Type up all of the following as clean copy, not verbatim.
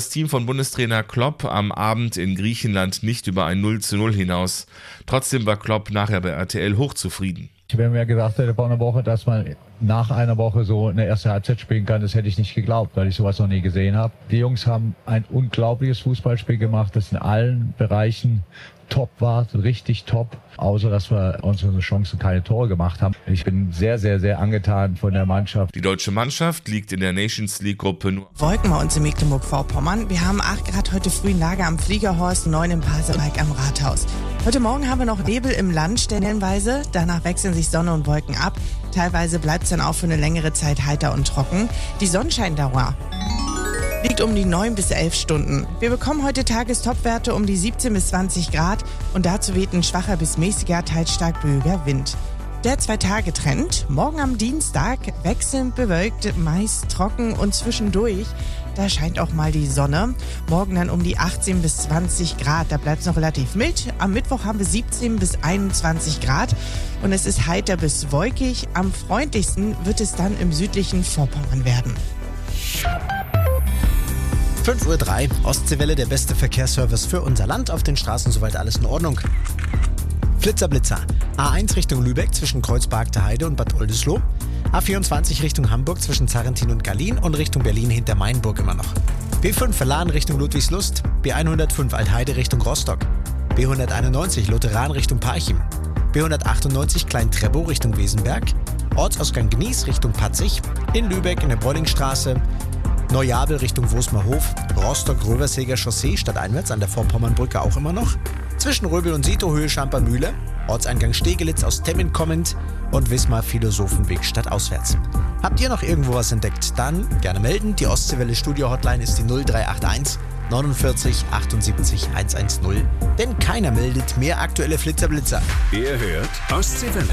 das Team von Bundestrainer Klopp am Abend in Griechenland nicht über ein 0:0 hinaus. Trotzdem war Klopp nachher bei RTL hochzufrieden. Wenn mir gesagt hätte vor einer Woche, dass man nach einer Woche so eine erste Halbzeit spielen kann, das hätte ich nicht geglaubt, weil ich sowas noch nie gesehen habe. Die Jungs haben ein unglaubliches Fußballspiel gemacht, das in allen Bereichen top war, richtig top, außer dass wir unsere Chancen keine Tore gemacht haben. Ich bin sehr, sehr, sehr angetan von der Mannschaft. Die deutsche Mannschaft liegt in der Nations League Gruppe nur. Wolken bei uns in Mecklenburg-Vorpommern. Wir haben 8 Grad heute früh in Lager am Fliegerhorst, 9 im Pasewalk am Rathaus. Heute Morgen haben wir noch Nebel im Land stellenweise. Danach wechseln sich Sonne und Wolken ab. Teilweise bleibt es dann auch für eine längere Zeit heiter und trocken. Die Sonnenscheindauer liegt um die 9 bis 11 Stunden. Wir bekommen heute Tagestopwerte um die 17 bis 20 Grad und dazu weht ein schwacher bis mäßiger, teils stark böiger Wind. Der 2-Tage-Trend, morgen am Dienstag wechselnd bewölkt, meist trocken und zwischendurch, da scheint auch mal die Sonne. Morgen dann um die 18 bis 20 Grad, da bleibt es noch relativ mild. Am Mittwoch haben wir 17 bis 21 Grad und es ist heiter bis wolkig. Am freundlichsten wird es dann im südlichen Vorpommern werden. 5:03 Uhr, Ostseewelle, der beste Verkehrsservice für unser Land. Auf den Straßen soweit alles in Ordnung. Flitzer. A1 Richtung Lübeck zwischen Kreuzberg Heide und Bad Oldesloe. A24 Richtung Hamburg zwischen Zarrentin und Gallien und Richtung Berlin hinter Mainburg immer noch. B5 Verladen Richtung Ludwigslust. B105 Altheide Richtung Rostock. B191 Lutheran Richtung Parchim. B198 Klein-Treppow Richtung Wesenberg. Ortsausgang Gnies Richtung Patzig. In Lübeck in der Bollingstraße. Neujabel Richtung Wosmerhof, Rostock-Röversäger Chaussee stadteinwärts an der Vorpommernbrücke auch immer noch. Zwischen Röbel und Sito Höhe Schampermühle, Ortseingang Stegelitz aus Temmin kommend und Wismar Philosophenweg stadtauswärts. Habt ihr noch irgendwo was entdeckt? Dann gerne melden. Die Ostseewelle Studio Hotline ist die 0381 49 78 110. Denn keiner meldet mehr aktuelle Flitzer-Blitzer. Ihr hört Ostseewelle.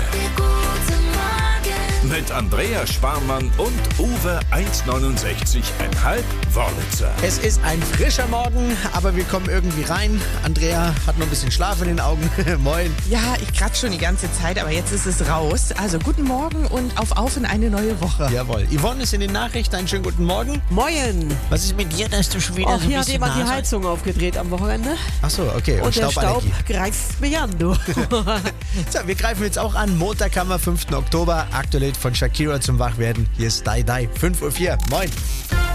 Mit Andrea Sparmann und Uwe 1,69,5 Wörlitzer. Es ist ein frischer Morgen, aber wir kommen irgendwie rein. Andrea hat noch ein bisschen Schlaf in den Augen. Moin. Ja, ich kratze schon die ganze Zeit, aber jetzt ist es raus. Also guten Morgen und auf in eine neue Woche. Jawohl. Yvonne ist in den Nachrichten. Einen schönen guten Morgen. Moin. Was ist mit dir, dass du schon wieder so ein hier hat bisschen jemand die Heizung aufgedreht am Wochenende. Ach so, okay. Und der Staub Stauballergie. greift mich an, du. So, wir greifen jetzt auch an. Montag haben wir 5. Oktober. Aktuell von Shakira zum Wachwerden. Hier ist Die Die. 5:04 Uhr. Moin.